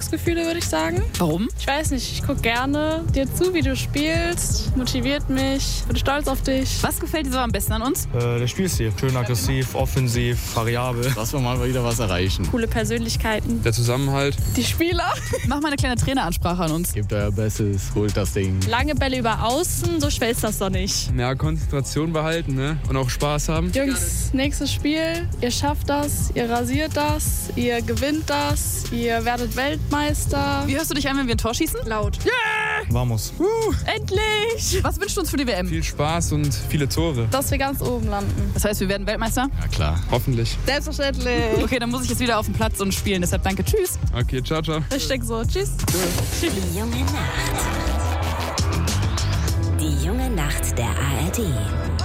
Glücksgefühle, würde ich sagen. Warum? Ich weiß nicht, ich gucke gerne dir zu, wie du spielst. Motiviert mich, bin stolz auf dich. Was gefällt dir so am besten an uns? Der Spielstil. Schön aggressiv, offensiv, variabel. Dass wir mal wieder was erreichen. Coole Persönlichkeiten. Der Zusammenhalt. Die Spieler. Mach mal eine kleine Traineransprache an uns. Gebt euer Bestes, holt das Ding. Lange Bälle über außen, so schwer ist das doch nicht. Mehr Konzentration behalten, ne? Und auch Spaß haben. Jungs, nächstes Spiel. Ihr schafft das, ihr rasiert das, ihr gewinnt das, ihr werdet Weltmeister. Wie hörst du dich an, wenn wir ein Tor schießen? Laut. Vamos. Endlich! Was wünschst du uns für die WM? Viel Spaß und viele Tore. Dass wir ganz oben landen. Das heißt, wir werden Weltmeister? Ja klar. Hoffentlich. Selbstverständlich. Okay, dann muss ich jetzt wieder auf den Platz und spielen. Deshalb danke, tschüss. Okay, ciao, ciao. Richtig so. Tschüss. Die junge Nacht. Die junge Nacht der ARD.